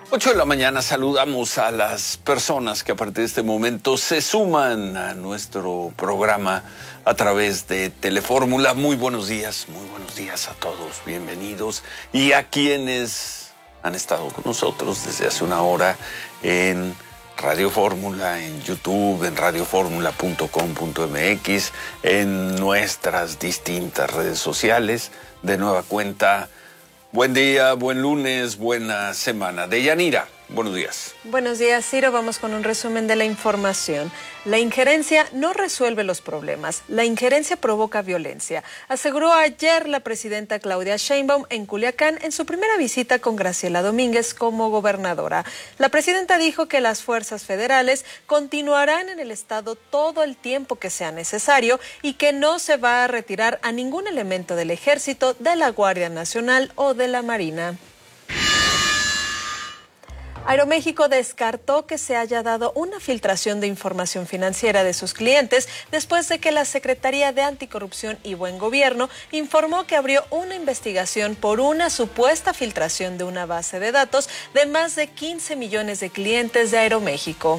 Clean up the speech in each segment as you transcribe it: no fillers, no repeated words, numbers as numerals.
8 de la mañana saludamos a las personas que a partir de este momento se suman a nuestro programa a través de Telefórmula. Muy buenos días a todos, bienvenidos. Y a quienes han estado con nosotros desde hace una hora en Radio Fórmula, en YouTube, en radioformula.com.mx, en nuestras distintas redes sociales. De nueva cuenta, buen día, buen lunes, buena semana. Deyanira, buenos días. Buenos días, Ciro. Vamos con un resumen de la información. La injerencia no resuelve los problemas. La injerencia provoca violencia, aseguró ayer la presidenta Claudia Sheinbaum en Culiacán en su primera visita con Graciela Domínguez como gobernadora. La presidenta dijo que las fuerzas federales continuarán en el estado todo el tiempo que sea necesario y que no se va a retirar a ningún elemento del Ejército, de la Guardia Nacional o de la Marina. Aeroméxico descartó que se haya dado una filtración de información financiera de sus clientes después de que la Secretaría de Anticorrupción y Buen Gobierno informó que abrió una investigación por una supuesta filtración de una base de datos de más de 15 millones de clientes de Aeroméxico.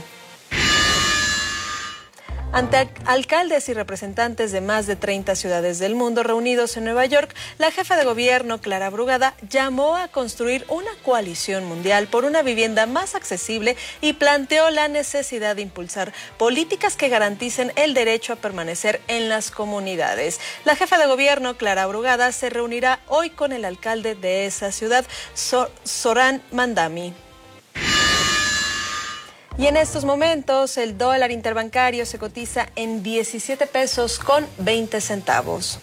Ante alcaldes y representantes de más de 30 ciudades del mundo reunidos en Nueva York, la jefa de gobierno, Clara Brugada, llamó a construir una coalición mundial por una vivienda más accesible y planteó la necesidad de impulsar políticas que garanticen el derecho a permanecer en las comunidades. La jefa de gobierno, Clara Brugada, se reunirá hoy con el alcalde de esa ciudad, Zoran Mandami. Y en estos momentos el dólar interbancario se cotiza en 17 pesos con 20 centavos.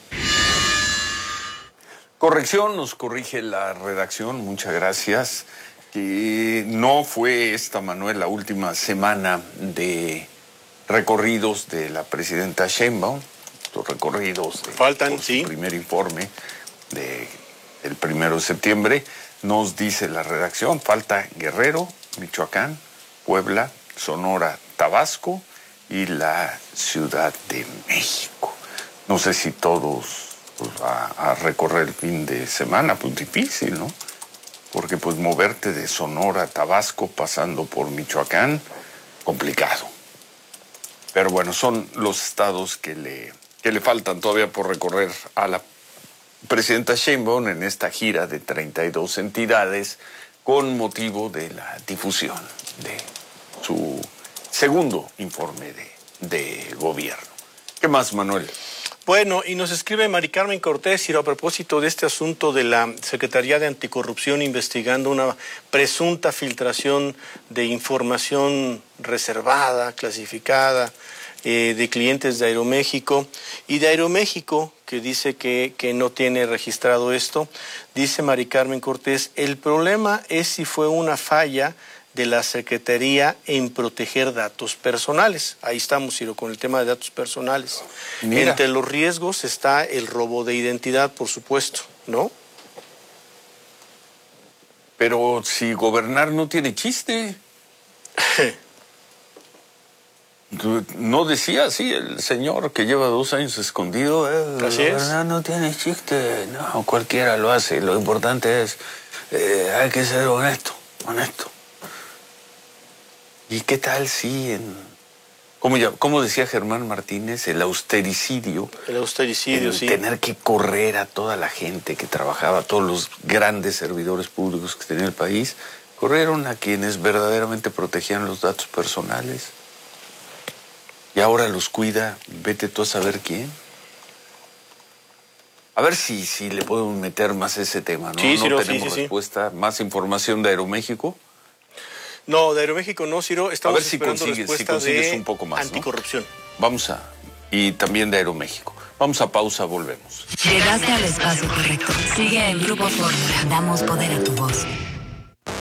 Corrección, nos corrige la redacción, muchas gracias. No fue esta, Manuel, la última semana de recorridos de la presidenta Sheinbaum. Los recorridos faltan, sí. Su primer informe del 1 de septiembre. Nos dice la redacción, falta Guerrero, Michoacán, Puebla, Sonora, Tabasco y la Ciudad de México. No sé si todos va a recorrer el fin de semana, pues difícil, ¿no? Porque pues moverte de Sonora a Tabasco pasando por Michoacán, complicado. Pero bueno, son los estados que le faltan todavía por recorrer a la presidenta Sheinbaum en esta gira de 32 entidades con motivo de la difusión de su segundo informe de gobierno. ¿Qué más, Manuel? Bueno, y nos escribe Mari Carmen Cortés, y a propósito de este asunto de la Secretaría de Anticorrupción investigando una presunta filtración de información reservada, clasificada, de clientes de Aeroméxico, y de Aeroméxico, que dice que no tiene registrado esto. Dice Mari Carmen Cortés, el problema es si fue una falla de la Secretaría en proteger datos personales. Ahí estamos, Ciro, con el tema de datos personales. Mira. Entre los riesgos está el robo de identidad, por supuesto, ¿no? Pero si gobernar no tiene chiste. ¿No decía así el señor que lleva 2 años escondido? Así es. Gobernar no tiene chiste. No, cualquiera lo hace. Lo importante es, hay que ser honesto. ¿Y qué tal si como decía Germán Martínez, el austericidio? El austericidio, sí. Tener que correr a toda la gente que trabajaba, a todos los grandes servidores públicos que tenía el país, corrieron a quienes verdaderamente protegían los datos personales. Y ahora los cuida, vete tú a saber quién. A ver si le podemos meter más ese tema, ¿no? Sí, Ciro, no tenemos respuesta. Sí. ¿Más información de Aeroméxico? No, de Aeroméxico no, Ciro. Estamos a ver si consigues un poco más, anticorrupción. ¿No? Y también de Aeroméxico. Vamos a pausa, volvemos. Llegaste al espacio correcto. Sigue el Grupo Fórmula. Damos poder a tu voz.